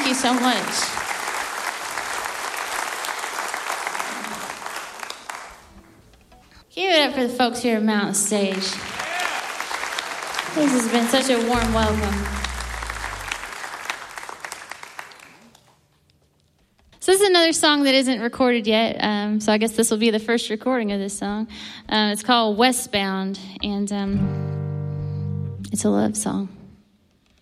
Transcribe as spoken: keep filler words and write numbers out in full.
you so much. Give it up for the folks here at Mountain Stage. This has been such a warm welcome. So this is another song that isn't recorded yet, um, so I guess this will be the first recording of this song. Uh, it's called Westbound, and um, it's a love song.